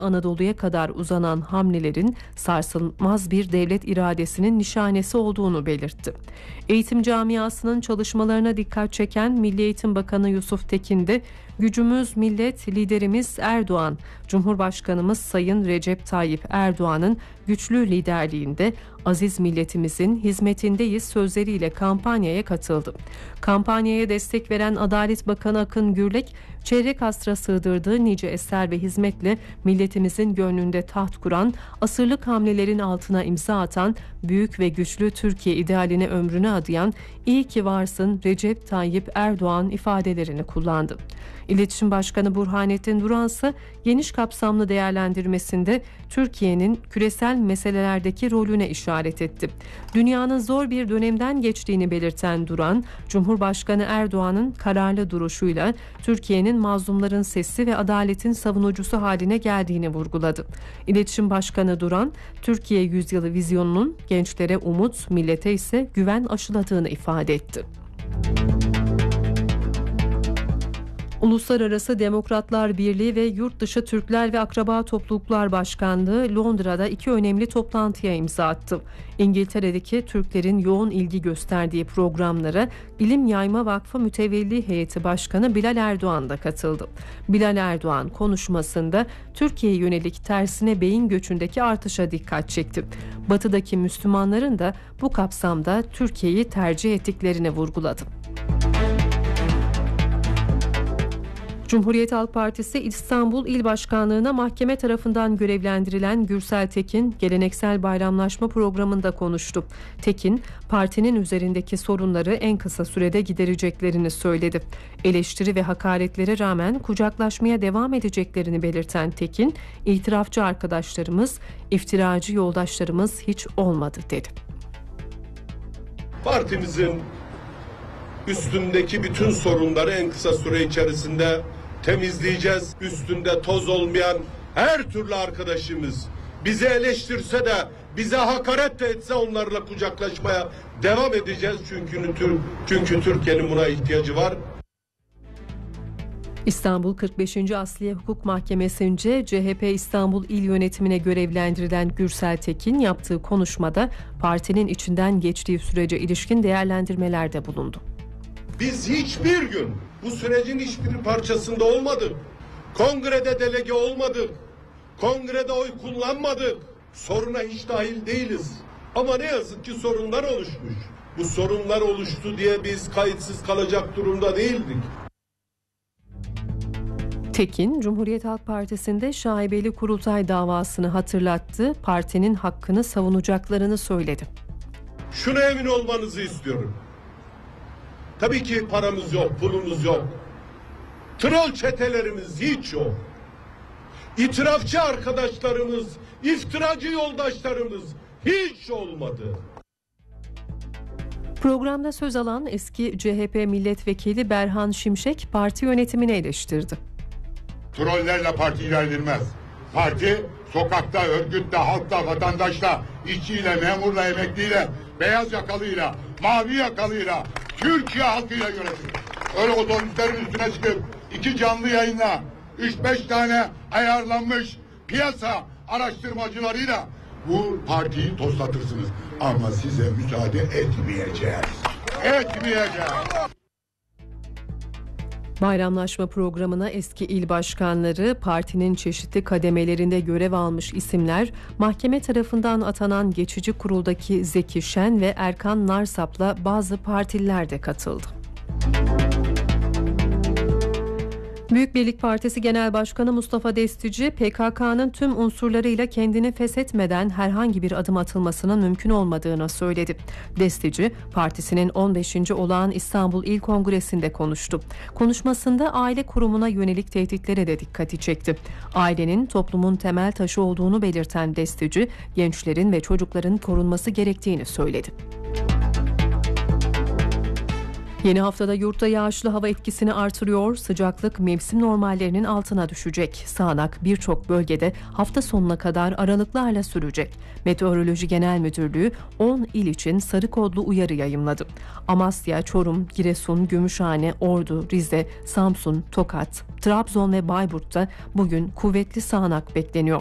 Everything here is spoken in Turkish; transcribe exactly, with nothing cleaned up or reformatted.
Anadolu'ya kadar uzanan hamlelerin sarsılmaz bir devlet iradesinin nişanesi olduğunu belirtti. Eğitim camiasının çalışmalarına dikkat çeken Milli Eğitim Bakanı Yusuf Tekin de gücümüz millet, liderimiz Erdoğan, Cumhurbaşkanımız Sayın Recep Tayyip Erdoğan'ın güçlü liderliğinde aziz milletimizin hizmetindeyiz sözleriyle kampanyaya katıldı. Kampanyaya destek veren Adalet Bakanı Akın Gürlek, çeyrek asra sığdırdığı nice eser ve hizmetle milletimizin gönlünde taht kuran, asırlık hamlelerin altına imza atan, büyük ve güçlü Türkiye idealine ömrünü adayan "İyi ki varsın Recep Tayyip Erdoğan" ifadelerini kullandı. İletişim Başkanı Burhanettin Duran ise geniş kapsamlı değerlendirmesinde Türkiye'nin küresel meselelerdeki rolüne işaret etti. Dünyanın zor bir dönemden geçtiğini belirten Duran, Cumhurbaşkanı Erdoğan'ın kararlı duruşuyla Türkiye'nin mazlumların sesi ve adaletin savunucusu haline geldiğini vurguladı. İletişim Başkanı Duran, Türkiye Yüzyılı vizyonunun gençlere umut, millete ise güven aşıladığını ifade etti. Uluslararası Demokratlar Birliği ve Yurtdışı Türkler ve Akraba Topluluklar Başkanlığı Londra'da iki önemli toplantıya imza attı. İngiltere'deki Türklerin yoğun ilgi gösterdiği programlara İlim Yayma Vakfı Mütevelli Heyeti Başkanı Bilal Erdoğan da katıldı. Bilal Erdoğan konuşmasında Türkiye'ye yönelik tersine beyin göçündeki artışa dikkat çekti. Batı'daki Müslümanların da bu kapsamda Türkiye'yi tercih ettiklerini vurguladı. Cumhuriyet Halk Partisi İstanbul İl Başkanlığı'na mahkeme tarafından görevlendirilen Gürsel Tekin, geleneksel bayramlaşma programında konuştu. Tekin, partinin üzerindeki sorunları en kısa sürede gidereceklerini söyledi. Eleştiri ve hakaretlere rağmen kucaklaşmaya devam edeceklerini belirten Tekin, itirafçı arkadaşlarımız, iftiracı yoldaşlarımız hiç olmadı dedi. Partimizin üstündeki bütün sorunları en kısa süre içerisinde temizleyeceğiz. Üstünde toz olmayan her türlü arkadaşımız bizi eleştirse de, bize hakaret de etse onlarla kucaklaşmaya devam edeceğiz. Çünkü, çünkü Türkiye'nin buna ihtiyacı var. İstanbul kırk beşinci Asliye Hukuk Mahkemesi'nce C H P İstanbul İl Yönetimine görevlendirilen Gürsel Tekin yaptığı konuşmada partinin içinden geçtiği sürece ilişkin değerlendirmelerde bulundu. Biz hiçbir gün bu sürecin hiçbir parçasında olmadık. Kongrede delege olmadık. Kongrede oy kullanmadık. Soruna hiç dahil değiliz. Ama ne yazık ki sorunlar oluşmuş. Bu sorunlar oluştu diye biz kayıtsız kalacak durumda değildik. Tekin, Cumhuriyet Halk Partisi'nde şaibeli kurultay davasını hatırlattı, partinin hakkını savunacaklarını söyledi. Şuna emin olmanızı istiyorum. Tabii ki paramız yok, pulumuz yok. Troll çetelerimiz hiç yok. İtirafçı arkadaşlarımız, iftiracı yoldaşlarımız hiç olmadı. Programda söz alan eski C H P milletvekili Berhan Şimşek parti yönetimini eleştirdi. Trollerle parti ilerlenmez. Parti sokakta, örgütte, halkta, vatandaşla, işçiyle, memurla, emekliyle, beyaz yakalıyla, mavi yakalıyla, Türkiye halkıyla yönetilir. Öyle otobüslerin üstüne çıkıp iki canlı yayınla, üç beş tane ayarlanmış piyasa araştırmacılarıyla bu partiyi toslatırsınız. Ama size müsaade etmeyeceğiz. Etmeyeceğiz. Bayramlaşma programına eski il başkanları, partinin çeşitli kademelerinde görev almış isimler, mahkeme tarafından atanan geçici kuruldaki Zeki Şen ve Erkan Narsap'la bazı partililer de katıldı. Büyük Birlik Partisi Genel Başkanı Mustafa Destici, P K K'nın tüm unsurlarıyla kendini feshetmeden herhangi bir adım atılmasının mümkün olmadığını söyledi. Destici, partisinin on beşinci olağan İstanbul İl Kongresi'nde konuştu. Konuşmasında aile kurumuna yönelik tehditlere de dikkati çekti. Ailenin toplumun temel taşı olduğunu belirten Destici, gençlerin ve çocukların korunması gerektiğini söyledi. Yeni haftada yurtta yağışlı hava etkisini artırıyor. Sıcaklık mevsim normallerinin altına düşecek. Sağanak birçok bölgede hafta sonuna kadar aralıklarla sürecek. Meteoroloji Genel Müdürlüğü on il için sarı kodlu uyarı yayımladı. Amasya, Çorum, Giresun, Gümüşhane, Ordu, Rize, Samsun, Tokat, Trabzon ve Bayburt'ta bugün kuvvetli sağanak bekleniyor.